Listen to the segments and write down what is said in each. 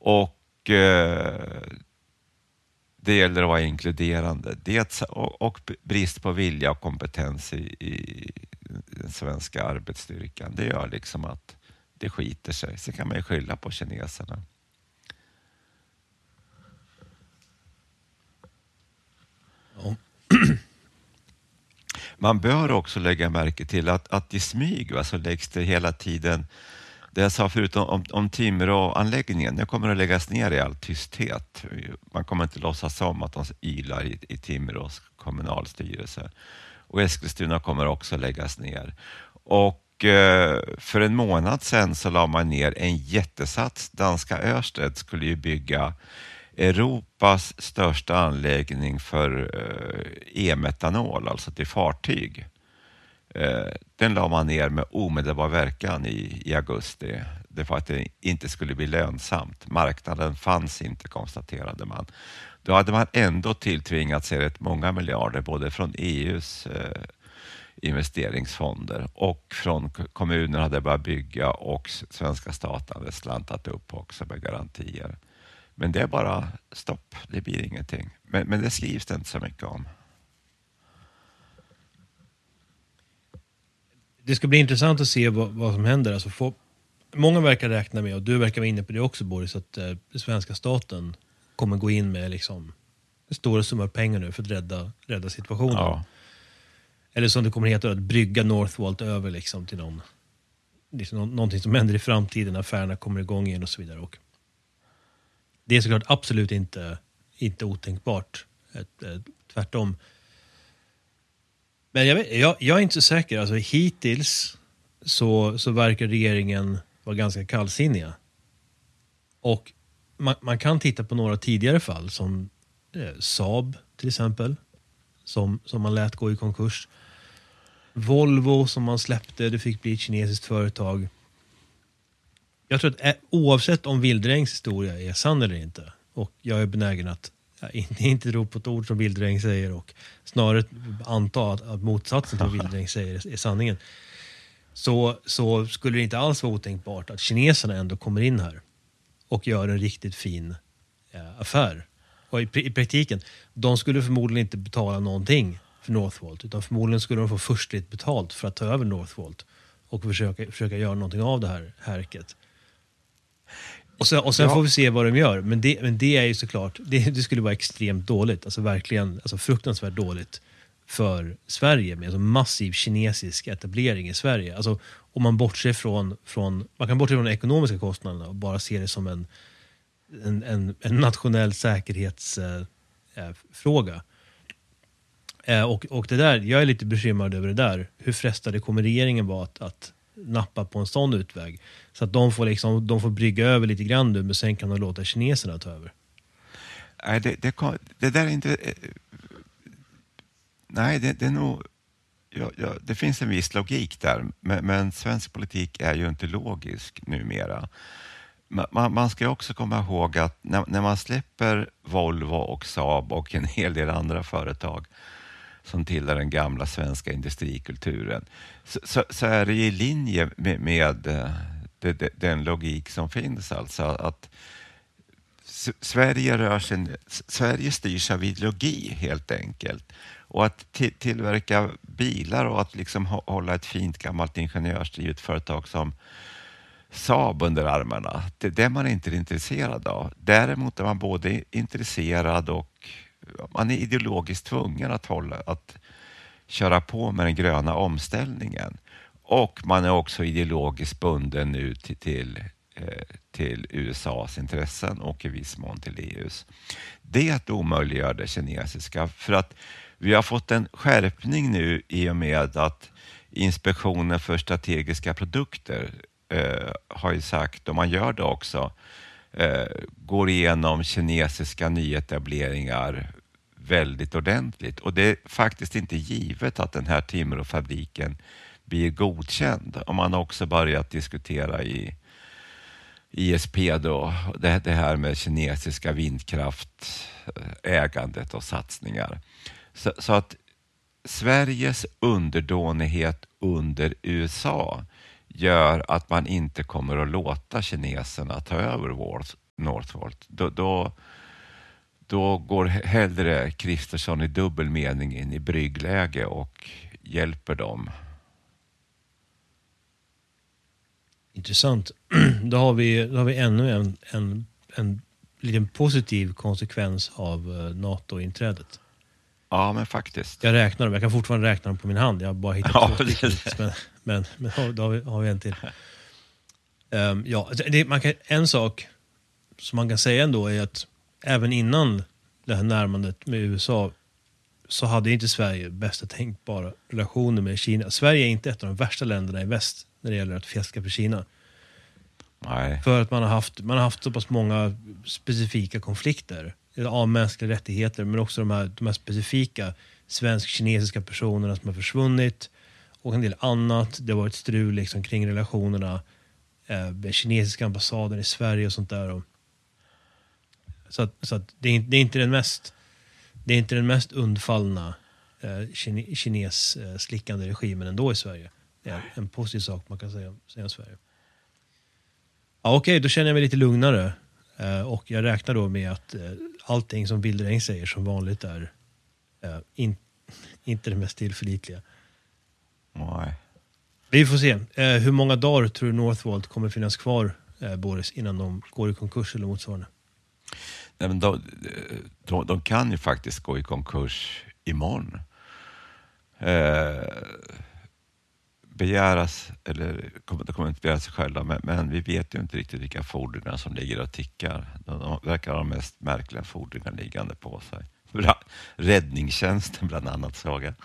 Och det gäller att vara inkluderande. Och brist på vilja och kompetens i den svenska arbetsstyrkan. Det gör liksom att det skiter sig. Så kan man ju skylla på kineserna. Ja. Man bör också lägga märke till att i smyg så läggs det hela tiden, det jag sa förut om Timrå-anläggningen, det kommer att läggas ner i all tysthet. Man kommer inte låtsas om att de ylar i Timrås kommunalstyrelse. Och Eskilstuna kommer också läggas ner. Och för en månad sedan så la man ner en jättesats. Danska Ørsted skulle ju bygga Europas största anläggning för e-metanol, alltså till fartyg. Den la man ner med omedelbar verkan i augusti. Det var att det inte skulle bli lönsamt. Marknaden fanns inte, konstaterade man. Då hade man ändå tilltvingat sig rätt många miljarder, både från EUs investeringsfonder och från kommuner hade börjat bygga, och svenska staten hade slantat upp också med garantier. Men det är bara stopp, det blir ingenting. Men det skrivs det inte så mycket om. Det ska bli intressant att se vad som händer. Alltså många verkar räkna med, och du verkar vara inne på det också, Boris, att svenska staten kommer gå in med liksom stora summor pengar nu för att rädda situationen. Ja. Eller som det kommer att heta, att brygga Northvolt över liksom till någonting som händer i framtiden, affärerna kommer igång igen och så vidare. Och det är såklart absolut inte otänkbart. Tvärtom. Men jag är inte så säker. Alltså, hittills så verkar regeringen vara ganska kallsinniga. Och man kan titta på några tidigare fall som Saab till exempel, som man lät gå i konkurs. Volvo som man släppte, det fick bli ett kinesiskt företag. Jag tror att oavsett om Wildrängs historia är sann eller inte, och jag är benägen att inte tro på ett ord som Wildräng säger, och snarare anta att motsatsen till Wildräng säger är sanningen, så skulle det inte alls vara otänkbart att kineserna ändå kommer in här och gör en riktigt fin affär. Och i praktiken, de skulle förmodligen inte betala någonting för Northvolt, utan förmodligen skulle de få förstligt betalt för att ta över Northvolt och försöka göra någonting av det här härket. Och sen får vi se vad de gör. Men det är ju såklart, det skulle vara extremt dåligt. Alltså verkligen, alltså fruktansvärt dåligt för Sverige med en massiv kinesisk etablering i Sverige. Alltså om man bortser från man kan bortse från de ekonomiska kostnaderna och bara se det som en nationell säkerhetsfråga. Och det där, jag är lite bekymrad över det där. Hur frestade kommer regeringen vara att nappa på en sån utväg, så att de får brygga över lite grann nu, men sen kan de låta kineserna ta över. Nej, det där är inte... Nej, det är nog... Ja, det finns en viss logik där, men svensk politik är ju inte logisk numera. Man ska också komma ihåg att när man släpper Volvo och Saab och en hel del andra företag som tillhör den gamla svenska industrikulturen, så är det i linje med den logik som finns, alltså att Sverige styrs av ideologi helt enkelt, och att tillverka bilar och att liksom hålla ett fint gammalt ingenjörsdrivet företag som Saab under armarna, det är man inte intresserad av. Däremot är man både intresserad och man är ideologiskt tvungen att köra på med den gröna omställningen. Och man är också ideologiskt bunden nu till USAs intressen och i viss mån till EUs. Det omöjliggör det kinesiska, för att vi har fått en skärpning nu i och med att Inspektionen för strategiska produkter har ju sagt, och man gör det också, går igenom kinesiska nyetableringar väldigt ordentligt. Och det är faktiskt inte givet att den här Timråfabriken blir godkänd. Och man har också börjat diskutera i ISP då, det här med kinesiska vindkraftägandet och satsningar. Så att Sveriges underdånighet under USA gör att man inte kommer att låta kineserna ta över Northvolt. Då går hellre Kristersson i dubbel mening in i bryggläge och hjälper dem. Intressant. Då har vi ännu en liten positiv konsekvens av NATO-inträdet. Ja, men faktiskt. Jag kan fortfarande räkna dem på min hand. Jag har bara hittat två stycken. Men då har vi en till. En sak som man kan säga ändå är att även innan det här närmandet med USA så hade inte Sverige bästa tänkbara relationer med Kina. Sverige är inte ett av de värsta länderna i väst när det gäller att fjäska för Kina. Nej. För att man har haft så pass många specifika konflikter av mänskliga rättigheter, men också de här specifika svensk-kinesiska personerna som har försvunnit och en del annat. Det har varit strul liksom kring relationerna med kinesiska ambassaden i Sverige och sånt där. Så att det är inte den mest undfallna kines-slickande regimen ändå i Sverige. Det är en positiv sak man kan säga om Sverige. Ja, okej, då känner jag mig lite lugnare. Och jag räknar då med att allting som Bildräng säger som vanligt är inte det mest tillförlitliga. Nej. Vi får se. Hur många dagar tror du Northvolt kommer finnas kvar, Boris, innan de går i konkurs eller motsvarande? Nej, men de kan ju faktiskt gå i konkurs imorgon. Begäras, eller de kommer inte begära sig själva, men vi vet ju inte riktigt vilka fordringar som ligger och tickar. De verkar ha de mest märkliga fordringar liggande på sig. Räddningstjänsten bland annat, såg jag.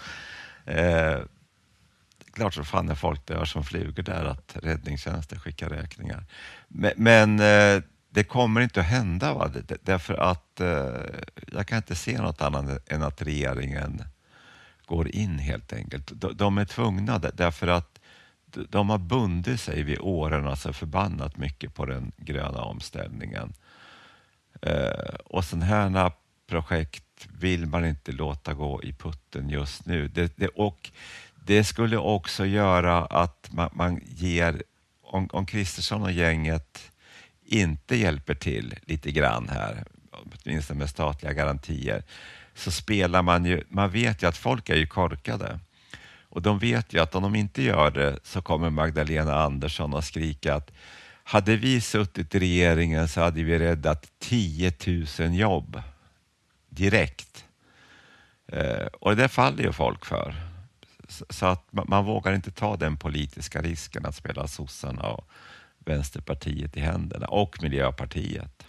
Klart så fan när folk dör som flugor där att räddningstjänsten skickar räkningar. Men det kommer inte att hända, va? Därför att jag kan inte se något annat än att regeringen går in helt enkelt. De är tvungna därför att de har bundit sig vid åren så förbannat mycket på den gröna omställningen. Och sådana här projekt vill man inte låta gå i putten just nu. Och det skulle också göra att man ger, om Kristersson och gänget inte hjälper till lite grann här, åtminstone med statliga garantier, så spelar man vet ju att folk är ju korkade. Och de vet ju att om de inte gör det så kommer Magdalena Andersson att skrika att hade vi suttit i regeringen så hade vi räddat 10 000 jobb direkt. Och det faller ju folk för. Så att man vågar inte ta den politiska risken att spela sossarna och Vänsterpartiet i händerna och Miljöpartiet.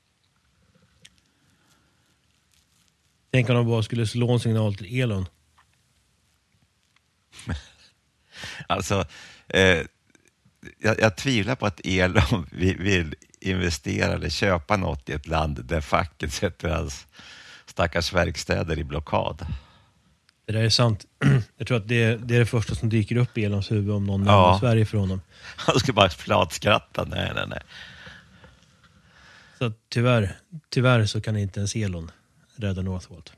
Tänk om de bara skulle slå en signal till Elon. Alltså, jag tvivlar på att Elon vill investera eller köpa något i ett land där facket sätter hans stackars verkstäder i blockad. Det där är sant. Jag tror att det är det första som dyker upp i Elons huvud om någon nämner Sverige för honom. Han ska bara flatskratta. Nej. Så tyvärr så kan inte ens Elon rädda Northvolt.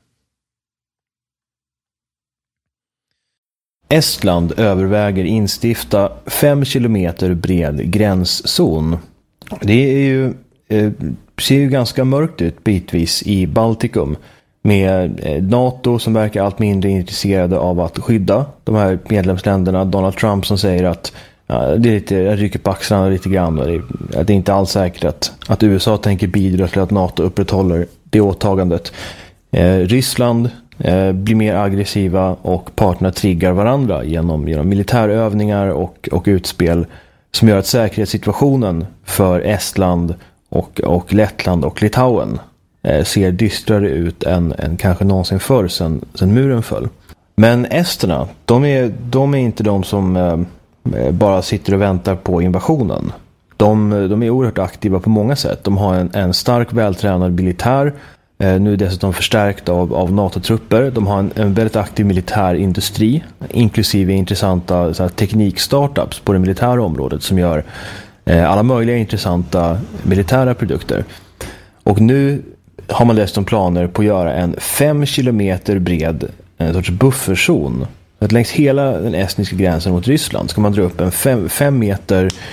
Estland överväger instifta 5 kilometer bred gränszon. Det är ju, ser ju ganska mörkt ut bitvis i Baltikum, med NATO som verkar allt mindre intresserade av att skydda de här medlemsländerna. Donald Trump som säger att det är lite, jag rycker på axlarna lite grann. Det är inte alls säkert att USA tänker bidra till att NATO upprätthåller det åtagandet. Ryssland blir mer aggressiva och parterna triggar varandra genom militärövningar och utspel som gör att säkerhetssituationen för Estland och Lettland och Litauen ser dystrare ut än kanske någonsin förr sen muren föll. Men esterna, de är inte de som bara sitter och väntar på invasionen. De är oerhört aktiva på många sätt. De har en stark vältränad militär, nu dessutom förstärkt av NATO-trupper. De har en väldigt aktiv militär industri, inklusive intressanta så här, teknikstartups på det militära området som gör alla möjliga intressanta militära produkter. Och nu har man dessutom planer på att göra en 5 kilometer bred en sorts bufferzon. Att längs hela den estniska gränsen mot Ryssland ska man dra upp en 5 meter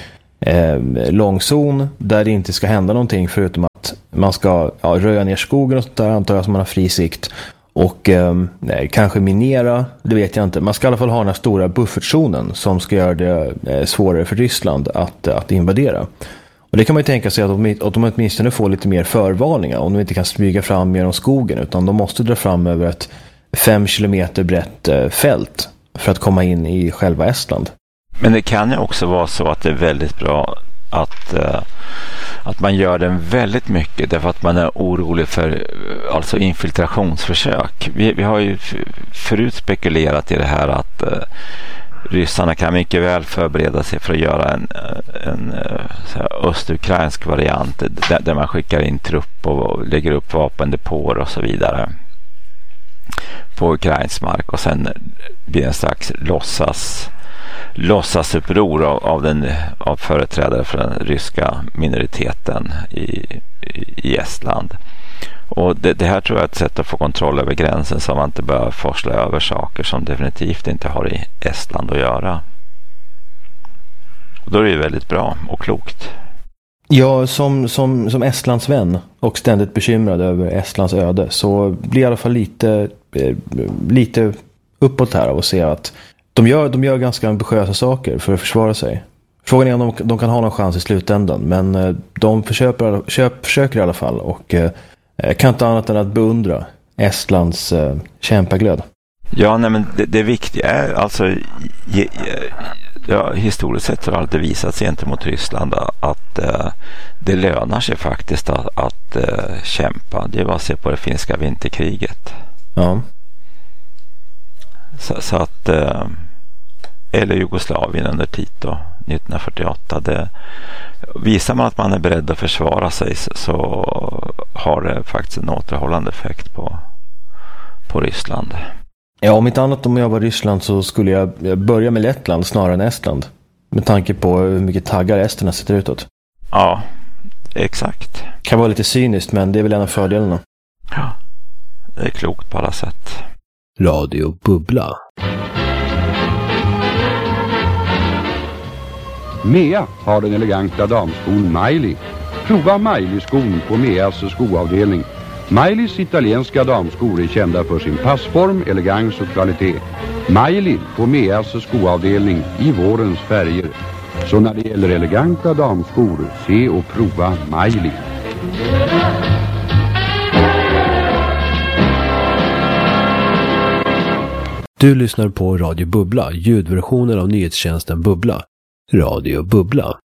långzon där det inte ska hända någonting förutom att man ska röja ner skogen och sånt där, antar jag, så man har fri sikt. Och kanske minera, det vet jag inte. Man ska i alla fall ha den här stora buffertzonen som ska göra det svårare för Ryssland att invadera. Och det kan man ju tänka sig att de åtminstone får lite mer förvarningar om de inte kan smyga fram genom skogen, utan de måste dra fram över ett 5 kilometer brett fält för att komma in i själva Estland. Men det kan ju också vara så att det är väldigt bra att man gör den väldigt mycket därför att man är orolig för alltså infiltrationsförsök. Vi har ju förut spekulerat i det här att ryssarna kan mycket väl förbereda sig för att göra en östukrainsk variant där man skickar in trupp och lägger upp vapendepåer och så vidare på ukrainsk mark, och sen blir en slags låtsasuppror av företrädare för den ryska minoriteten i Estland. Och det här tror jag är ett sätt att få kontroll över gränsen, så man inte börjar forsla över saker som definitivt inte har i Estland att göra. Och då är det ju väldigt bra och klokt. Ja, som Estlands vän och ständigt bekymrad över Estlands öde, så blir i alla fall lite uppåt här av att se att de gör ganska ambitiösa saker för att försvara sig. Frågan är om de kan ha någon chans i slutändan, men de försöker i alla fall, och kan inte annat än att beundra Estlands kämpaglöd. Ja, nej, men det viktiga är alltså historiskt sett har det alltid visat sig gentemot Ryssland att det lönar sig faktiskt att kämpa. Det är bara att se på det finska vinterkriget. Ja. Så att eller Jugoslavien under Tito 1948, visar man att man är beredd att försvara sig, så har det faktiskt en återhållande effekt på Ryssland. Ja, om inte annat, om jag var Ryssland så skulle jag börja med Lettland snarare än Estland, med tanke på hur mycket taggar esterna sitter utåt. Ja, exakt. Kan vara lite cyniskt, men det är väl en av fördelarna. Ja, det är klokt på alla sätt. Radio Bubbla. Mea har den eleganta damskon Miley. Prova Miley-skon på Meas skoavdelning. Mileys italienska damskor är kända för sin passform, elegans och kvalitet. Miley på Meas skoavdelning i vårens färger. Så när det gäller eleganta damskor, se och prova Miley. Du lyssnar på Radio Bubbla, ljudversionen av nyhetstjänsten Bubbla. Radio Bubbla.